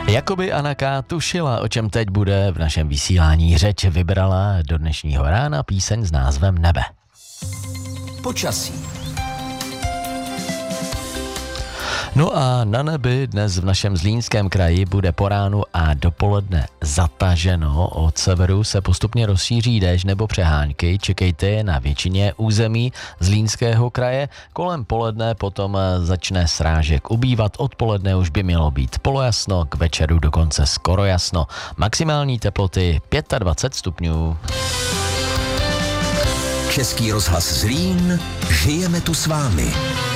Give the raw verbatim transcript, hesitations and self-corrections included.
Jakoby Anna K. tušila, o čem teď bude v našem vysílání řeč, vybrala do dnešního rána píseň s názvem Nebe. Počasí. No a na nebi dnes v našem Zlínském kraji bude po ránu a dopoledne zataženo. Od severu se postupně rozšíří déšť nebo přehánky. Čekejte je na většině území Zlínského kraje. Kolem poledne potom začne srážek ubývat. Odpoledne už by mělo být polojasno, k večeru dokonce skoro jasno. Maximální teploty dvacet pět stupňů. Český rozhlas Zlín, žijeme tu s vámi.